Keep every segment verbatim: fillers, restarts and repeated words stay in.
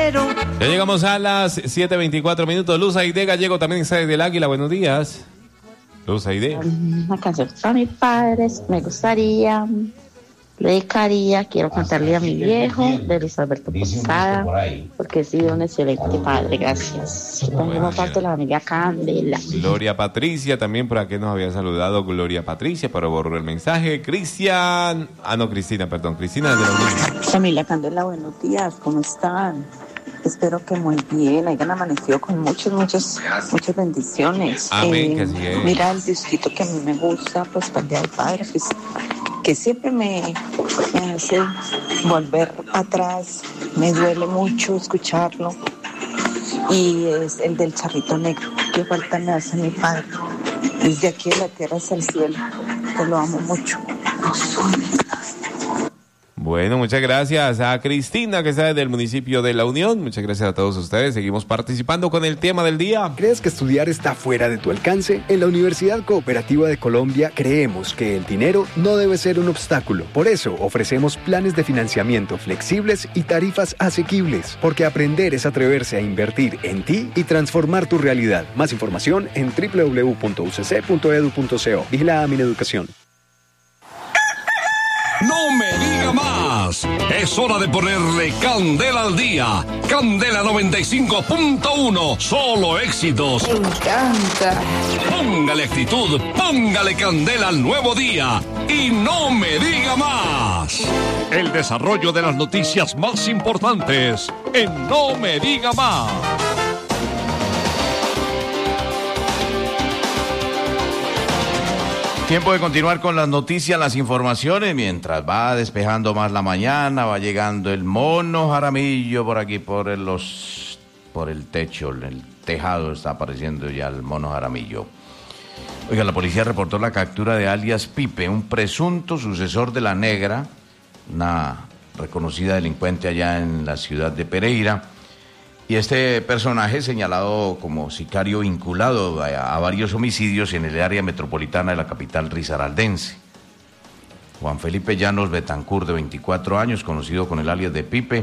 quiero. Ya llegamos a las siete veinticuatro minutos. Luz Aide Gallego también está desde el Águila. Buenos días. Luz Aide. Una canción para mis padres, me gustaría, le dedicaría, quiero cantarle a mi viejo, de Luis Alberto Posada, porque he sido un excelente padre, gracias. Yo también como parte de la familia Candela. Gloria Patricia, también por aquí nos había saludado Gloria Patricia, pero borró el mensaje. Cristian, ah no, Cristina, perdón, Cristina de la Unión. Familia Candela, buenos días, ¿cómo están? Espero que muy bien, hayan amanecido con muchas, muchas, muchas bendiciones. Amén, eh, que así es. Mira, el distrito que a mí me gusta, pues para el Día del Padre, pues, que siempre me, me hace volver atrás, me duele mucho escucharlo, y es el del Charrito Negro. Qué falta me hace mi padre, desde aquí de la tierra hasta el cielo, te lo amo mucho. Bueno, muchas gracias a Cristina, que está desde el municipio de La Unión. Muchas gracias a todos ustedes. Seguimos participando con el tema del día. ¿Crees que estudiar está fuera de tu alcance? En la Universidad Cooperativa de Colombia creemos que el dinero no debe ser un obstáculo. Por eso ofrecemos planes de financiamiento flexibles y tarifas asequibles. Porque aprender es atreverse a invertir en ti y transformar tu realidad. Más información en doble u doble u doble u punto u c c punto e d u punto co. Vigilada Mineducación. ¡No me diga más! Es hora de ponerle candela al día. Candela noventa y cinco punto uno. Solo éxitos. Me encanta. Póngale actitud, póngale candela al nuevo día. Y no me diga más. El desarrollo de las noticias más importantes en No me diga más. Tiempo de continuar con las noticias, las informaciones, mientras va despejando más la mañana, va llegando el mono Jaramillo por aquí, por el, los, por el techo, el tejado está apareciendo ya el mono Jaramillo. Oiga, la policía reportó la captura de alias Pipe, un presunto sucesor de La Negra, una reconocida delincuente allá en la ciudad de Pereira. Y este personaje señalado como sicario vinculado a, a varios homicidios en el área metropolitana de la capital risaraldense. Juan Felipe Llanos Betancur, de veinticuatro años, conocido con el alias de Pipe,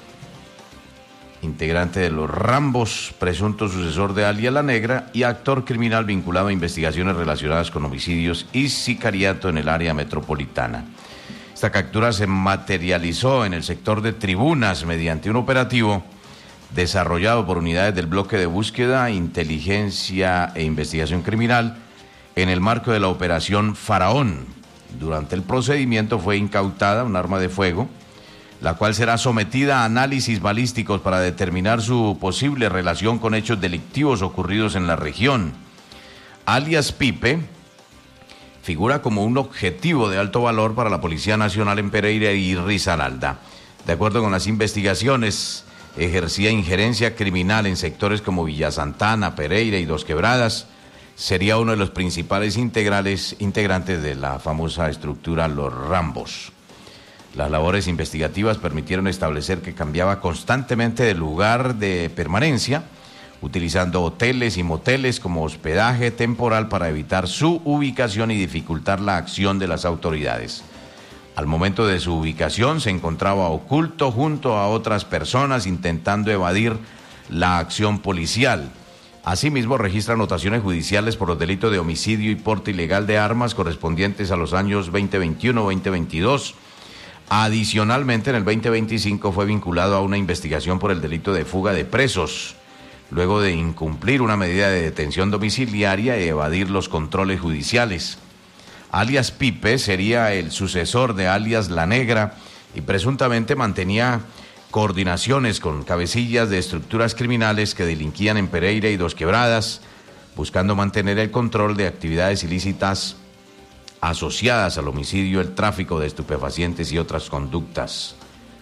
integrante de los Rambos, presunto sucesor de alias La Negra y actor criminal vinculado a investigaciones relacionadas con homicidios y sicariato en el área metropolitana. Esta captura se materializó en el sector de Tribunas mediante un operativo desarrollado por unidades del Bloque de Búsqueda, Inteligencia e Investigación Criminal en el marco de la Operación Faraón. Durante el procedimiento fue incautada un arma de fuego, la cual será sometida a análisis balísticos para determinar su posible relación con hechos delictivos ocurridos en la región. Alias Pipe figura como un objetivo de alto valor para la Policía Nacional en Pereira y Risaralda. De acuerdo con las investigaciones, ejercía injerencia criminal en sectores como Villa Santana, Pereira y Dos Quebradas. Sería uno de los principales integrales, integrantes de la famosa estructura Los Rambos. Las labores investigativas permitieron establecer que cambiaba constantemente de lugar de permanencia, utilizando hoteles y moteles como hospedaje temporal para evitar su ubicación y dificultar la acción de las autoridades. Al momento de su ubicación se encontraba oculto junto a otras personas intentando evadir la acción policial. Asimismo, registra anotaciones judiciales por los delitos de homicidio y porte ilegal de armas correspondientes a los años veinte veintiuno veinte veintidós. Adicionalmente, en el veinte veinticinco fue vinculado a una investigación por el delito de fuga de presos, luego de incumplir una medida de detención domiciliaria y evadir los controles judiciales. Alias Pipe sería el sucesor de alias La Negra y presuntamente mantenía coordinaciones con cabecillas de estructuras criminales que delinquían en Pereira y Dos Quebradas, buscando mantener el control de actividades ilícitas asociadas al homicidio, el tráfico de estupefacientes y otras conductas.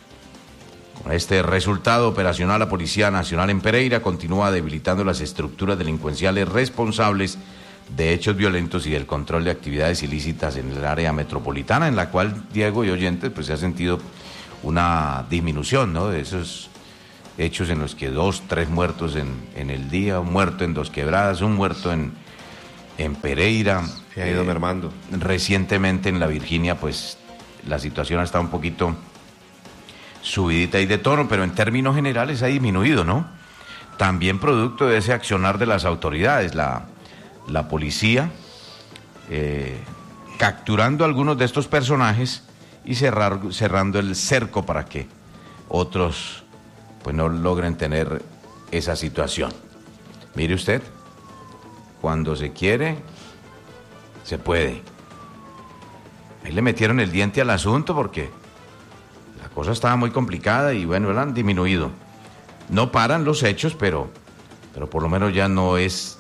Con este resultado operacional, la Policía Nacional en Pereira continúa debilitando las estructuras delincuenciales responsables de hechos violentos y del control de actividades ilícitas en el área metropolitana, en la cual, Diego y oyentes, pues se ha sentido una disminución, ¿no?, de esos hechos en los que dos, tres muertos en, en el día, un muerto en Dos Quebradas, un muerto en, en Pereira. Se ha ido eh, mermando. Recientemente en la Virginia, pues la situación ha estado un poquito subidita y de tono, pero en términos generales ha disminuido, ¿no? También producto de ese accionar de las autoridades, la, la policía eh, capturando a algunos de estos personajes y cerrar, cerrando el cerco para que otros pues no logren tener esa situación. Mire usted, cuando se quiere, se puede. Ahí le metieron el diente al asunto porque la cosa estaba muy complicada y bueno, han disminuido. No paran los hechos, pero, pero por lo menos ya no es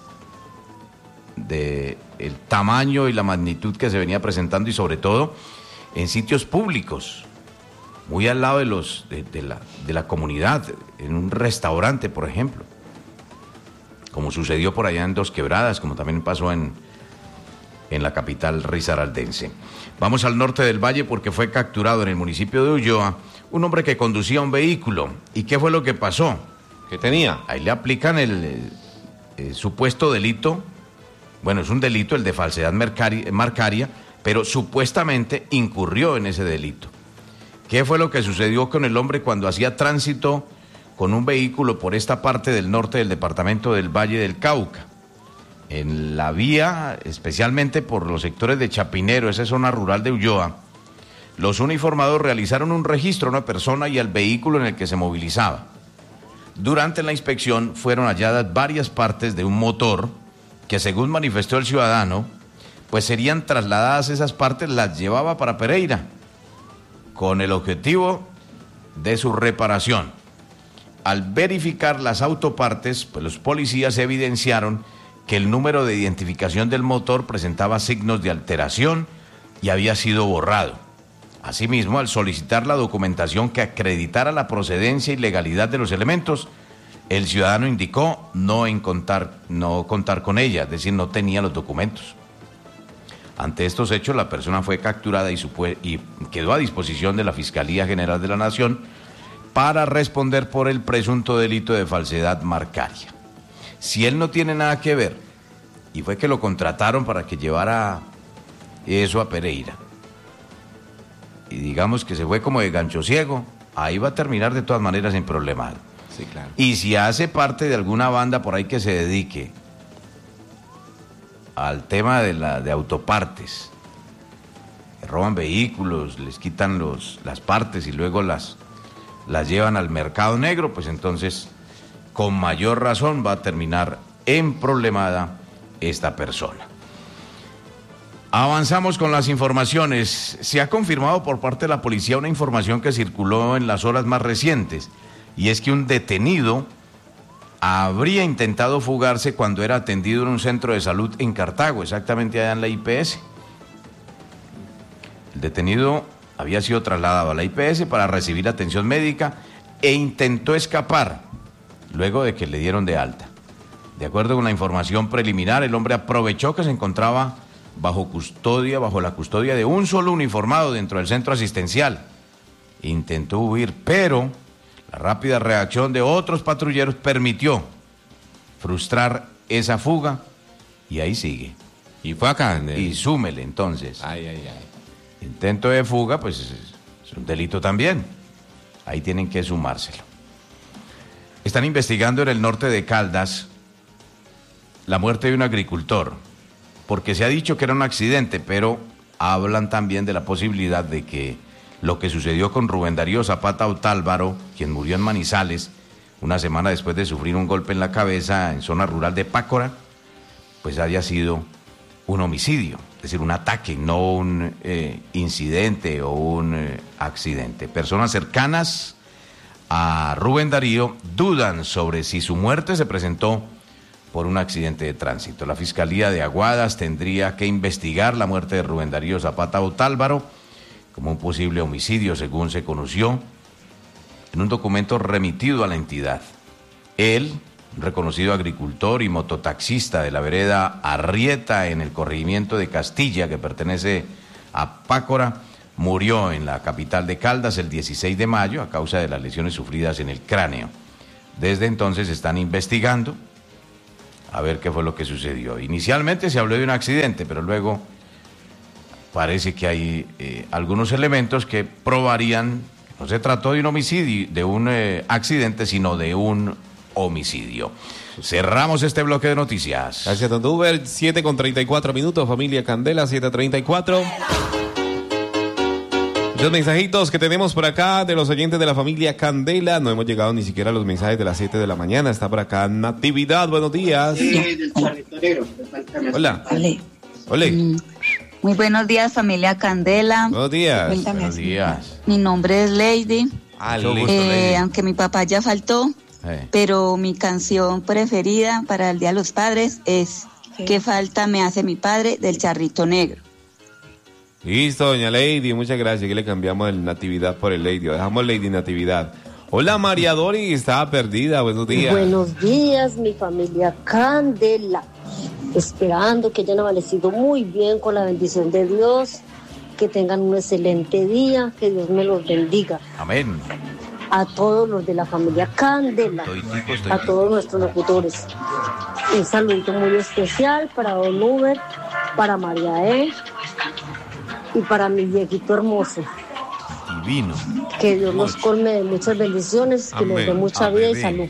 de el tamaño y la magnitud que se venía presentando y sobre todo en sitios públicos, muy al lado de, los, de, de, la, de la comunidad, en un restaurante, por ejemplo, como sucedió por allá en Dos Quebradas, como también pasó en, en la capital risaraldense. Vamos al norte del valle porque fue capturado en el municipio de Ulloa un hombre que conducía un vehículo. ¿Y qué fue lo que pasó? ¿Qué tenía? Ahí le aplican el, el, el supuesto delito. Bueno, es un delito el de falsedad marcaria, marcaria, pero supuestamente incurrió en ese delito. ¿Qué fue lo que sucedió con el hombre cuando hacía tránsito con un vehículo por esta parte del norte del departamento del Valle del Cauca? En la vía, especialmente por los sectores de Chapinero, esa zona rural de Ulloa, los uniformados realizaron un registro a una persona y al vehículo en el que se movilizaba. Durante la inspección fueron halladas varias partes de un motor que, según manifestó el ciudadano, pues serían trasladadas esas partes, las llevaba para Pereira, con el objetivo de su reparación. Al verificar las autopartes, pues los policías evidenciaron que el número de identificación del motor presentaba signos de alteración y había sido borrado. Asimismo, al solicitar la documentación que acreditara la procedencia y legalidad de los elementos, el ciudadano indicó no, en contar, no contar con ella, es decir, no tenía los documentos. Ante estos hechos, la persona fue capturada y, supue- y quedó a disposición de la Fiscalía General de la Nación para responder por el presunto delito de falsedad marcaria. Si él no tiene nada que ver, y fue que lo contrataron para que llevara eso a Pereira, y digamos que se fue como de gancho ciego, ahí va a terminar de todas maneras en problemas. Sí, claro. Y si hace parte de alguna banda por ahí que se dedique al tema de, la, de autopartes, que roban vehículos, les quitan los, las partes y luego las, las llevan al mercado negro, pues entonces con mayor razón va a terminar en problemada esta persona. Avanzamos con las informaciones. Se ha confirmado por parte de la policía una información que circuló en las horas más recientes, y es que un detenido habría intentado fugarse cuando era atendido en un centro de salud en Cartago, exactamente allá en la I P S. El detenido había sido trasladado a la I P S para recibir atención médica e intentó escapar luego de que le dieron de alta. De acuerdo con la información preliminar, el hombre aprovechó que se encontraba bajo custodia, bajo la custodia de un solo uniformado dentro del centro asistencial. Intentó huir, pero la rápida reacción de otros patrulleros permitió frustrar esa fuga y ahí sigue. Y fue acá. En el... Y súmele entonces. Ay, ay, ay. Intento de fuga, pues es un delito también. Ahí tienen que sumárselo. Están investigando en el norte de Caldas la muerte de un agricultor, porque se ha dicho que era un accidente, pero hablan también de la posibilidad de que lo que sucedió con Rubén Darío Zapata Otálvaro, quien murió en Manizales, una semana después de sufrir un golpe en la cabeza en zona rural de Pácora, pues haya sido un homicidio, es decir, un ataque, no un eh, incidente o un eh, accidente. Personas cercanas a Rubén Darío dudan sobre si su muerte se presentó por un accidente de tránsito. La Fiscalía de Aguadas tendría que investigar la muerte de Rubén Darío Zapata Otálvaro como un posible homicidio, según se conoció en un documento remitido a la entidad. Él, un reconocido agricultor y mototaxista de la vereda Arrieta en el corregimiento de Castilla, que pertenece a Pácora, murió en la capital de Caldas el dieciséis de mayo a causa de las lesiones sufridas en el cráneo. Desde entonces están investigando a ver qué fue lo que sucedió. Inicialmente se habló de un accidente, pero luego parece que hay eh, algunos elementos que probarían, No se trató de un homicidio, de un eh, accidente, sino de un homicidio. Cerramos este bloque de noticias. Gracias, don Duber. siete con treinta y cuatro minutos, familia Candela, siete treinta y cuatro. Los mensajitos que tenemos por acá de los oyentes de la familia Candela. No hemos llegado ni siquiera a los mensajes de las siete de la mañana. Está por acá Natividad. Buenos días. Hola. Ole. Hola. Mm, Muy buenos días, familia Candela. Buenos días. Cuéntame. Buenos días. Mi nombre es Lady. Ah, Mucho Lady. gusto, Eh, Lady. aunque mi papá ya faltó, Eh. pero mi canción preferida para el Día de los Padres es ¿Qué falta me hace mi padre? Del Charrito Negro. Listo, doña Lady, muchas gracias. Que le cambiamos el Natividad por el Lady. Dejamos Lady Natividad. Hola, María Dori, estaba perdida. Buenos días. Buenos días, mi familia Candela. Esperando que hayan amanecido muy bien con la bendición de Dios. Que tengan un excelente día. Que Dios me los bendiga. Amén. A todos los de la familia Candela. Estoy tipo, estoy A tipo. todos nuestros locutores. Un saludito muy especial para Don Uber, para María E. Y para mi viejito hermoso. Divino. Que Dios los colme de muchas bendiciones. Que les dé Amén. mucha vida y Amén. salud.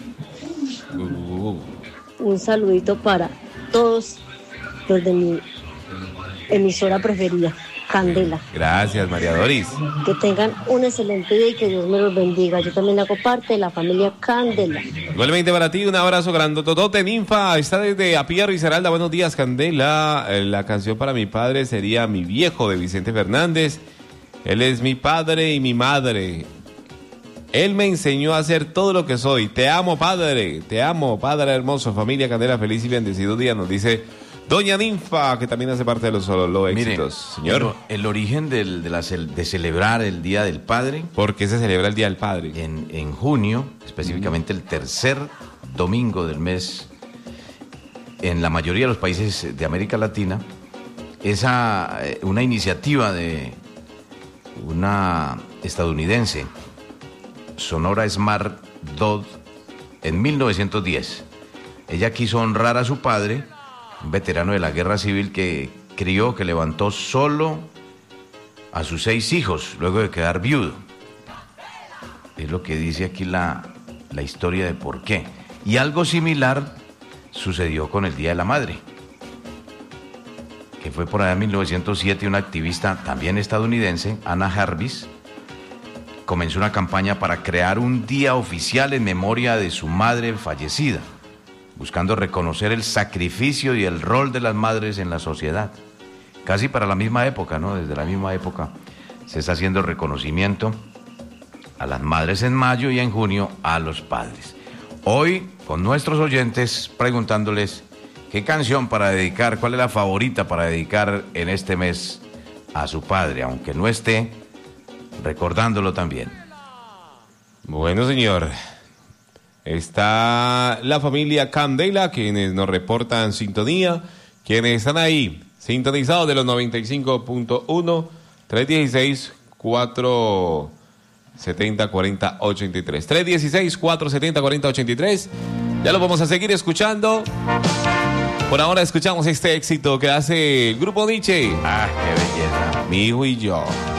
Uh, uh, Un saludito para todos los de mi emisora preferida, Candela. Gracias, María Doris. Que tengan un excelente día y que Dios me los bendiga. Yo también hago parte de la familia Candela. Igualmente para ti, un abrazo grandototote, ninfa. Está desde Apierro y Ceralda. Buenos días, Candela. Eh, La canción para mi padre sería Mi Viejo, de Vicente Fernández. Él es mi padre y mi madre. Él me enseñó a hacer todo lo que soy. Te amo, padre. Te amo, padre hermoso. Familia Candela, feliz y bendecido día. Nos dice doña Ninfa, que también hace parte de los solo Mire, éxitos. Señor, el, el origen del- de, la cel- de celebrar el Día del Padre ¿por qué se celebra el Día del Padre? en, en junio, específicamente el tercer domingo del mes, en la mayoría de los países de América Latina, es a- eh, una iniciativa de una estadounidense, Sonora Smart Dodd, en mil novecientos diez. Ella quiso honrar a su padre, un veterano de la guerra civil que crió, que levantó solo a sus seis hijos, luego de quedar viudo. Es lo que dice aquí la, la historia de por qué. Y algo similar sucedió con el Día de la Madre, que fue por allá en mil novecientos siete una activista también estadounidense, Anna Jarvis, comenzó una campaña para crear un día oficial en memoria de su madre fallecida, buscando reconocer el sacrificio y el rol de las madres en la sociedad. Casi para la misma época, ¿no? Desde la misma época se está haciendo reconocimiento a las madres en mayo y en junio a los padres. Hoy, con nuestros oyentes, preguntándoles qué canción para dedicar, cuál es la favorita para dedicar en este mes a su padre, aunque no esté, recordándolo también. Bueno, señor. Está la familia Candela, quienes nos reportan sintonía, quienes están ahí, sintonizados de los noventa y cinco punto uno, tres uno seis, cuatro siete cero, cuatro cero ocho tres. tres uno seis, cuatro siete cero, cuatro cero ocho tres. Ya lo vamos a seguir escuchando. Por ahora escuchamos este éxito que hace el Grupo Nietzsche. Ah, qué belleza. Mi hijo y yo.